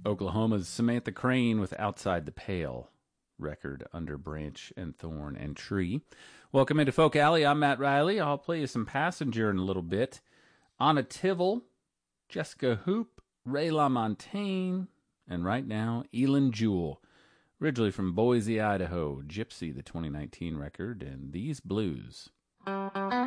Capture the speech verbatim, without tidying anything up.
Oklahoma's Samantha Crane with Outside the Pale, record under Branch and Thorn and Tree. Welcome into Folk Alley. I'm Matt Riley. I'll play you some Passenger in a little bit. Anna Tivel, Jessica Hoop, Ray LaMontagne, and right now, Elin Jewell. Originally from Boise, Idaho, Gypsy, the twenty nineteen record, and These Blues.